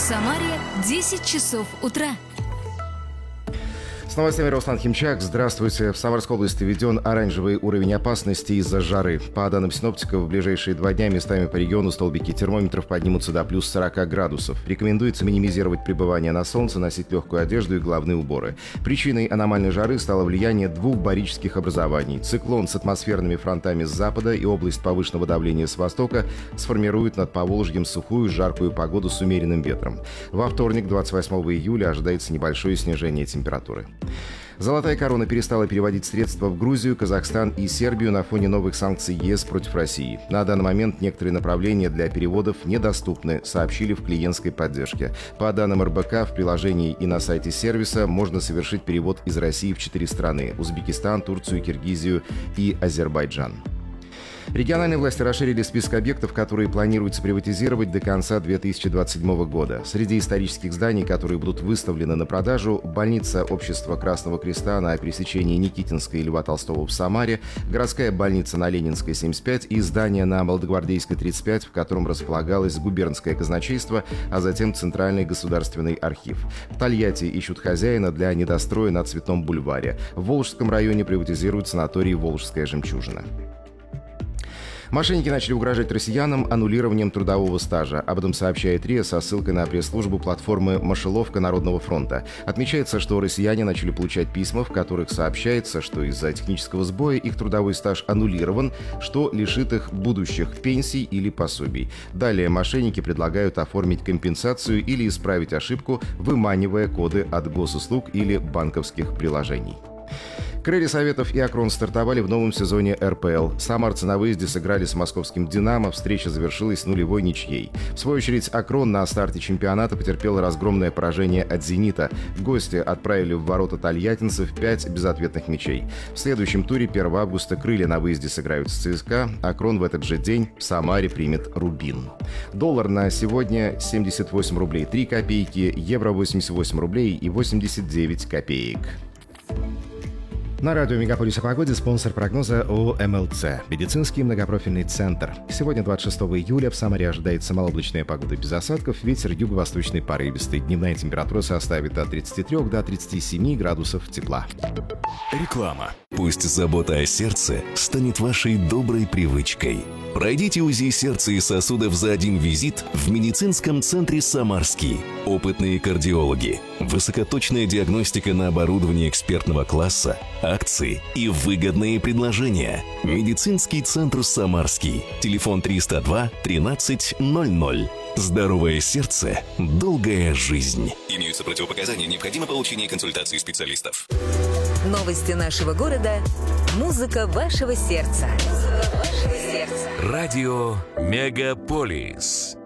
Самаре 10 часов утра. С новостями Руслан Химчак. Здравствуйте. В Самарской области введен оранжевый уровень опасности из-за жары. По данным синоптиков, в ближайшие 2 дня местами по региону столбики термометров поднимутся до плюс 40 градусов. Рекомендуется минимизировать пребывание на солнце, носить легкую одежду и головные уборы. Причиной аномальной жары стало влияние 2 барических образований. Циклон с атмосферными фронтами с запада и область повышенного давления с востока сформирует над Поволжьем сухую жаркую погоду с умеренным ветром. Во вторник, 28 июля, ожидается небольшое снижение температуры. Золотая корона перестала переводить средства в Грузию, Казахстан и Сербию на фоне новых санкций ЕС против России. На данный момент некоторые направления для переводов недоступны, сообщили в клиентской поддержке. По данным РБК, в приложении и на сайте сервиса можно совершить перевод из России в 4 страны – Узбекистан, Турцию, Киргизию и Азербайджан. Региональные власти расширили список объектов, которые планируется приватизировать до конца 2027 года. Среди исторических зданий, которые будут выставлены на продажу, больница Общества Красного Креста на пересечении Никитинской и Льва Толстого в Самаре, городская больница на Ленинской, 75 и здание на Молодогвардейской, 35, в котором располагалось губернское казначейство, а затем Центральный государственный архив. В Тольятти ищут хозяина для недостроя на Цветном бульваре. В Волжском районе приватизируют санаторий «Волжская жемчужина». Мошенники начали угрожать россиянам аннулированием трудового стажа. Об этом сообщает РИА со ссылкой на пресс-службу платформы «Мышеловка Народного фронта». Отмечается, что россияне начали получать письма, в которых сообщается, что из-за технического сбоя их трудовой стаж аннулирован, что лишит их будущих пенсий или пособий. Далее мошенники предлагают оформить компенсацию или исправить ошибку, выманивая коды от госуслуг или банковских приложений. Крылья Советов и Акрон стартовали в новом сезоне РПЛ. Самарцы на выезде сыграли с московским «Динамо». Встреча завершилась 0-0 ничьей. В свою очередь, Акрон на старте чемпионата потерпел разгромное поражение от «Зенита». Гости отправили в ворота тольяттинцев 5 безответных мячей. В следующем туре 1 августа крылья на выезде сыграют с ЦСКА. Акрон в этот же день в Самаре примет «Рубин». Доллар на сегодня 78 рублей 3 копейки, евро 88 рублей и 89 копеек. На радио «Мегаполис» о погоде спонсор прогноза ООО «МЛЦ» – медицинский многопрофильный центр. Сегодня, 26 июля, в Самаре ожидается малооблачная погода без осадков, ветер юго-восточный порывистый. Дневная температура составит от 33 до 37 градусов тепла. Реклама. Пусть забота о сердце станет вашей доброй привычкой. Пройдите УЗИ сердца и сосудов за один визит в медицинском центре «Самарский». Опытные кардиологи, высокоточная диагностика на оборудовании экспертного класса, акции и выгодные предложения. Медицинский центр «Самарский». Телефон 302 13 00. Здоровое сердце, долгая жизнь. Имеются противопоказания, необходимо получение консультации специалистов. Новости нашего города. Музыка вашего сердца. Радио «Мегаполис».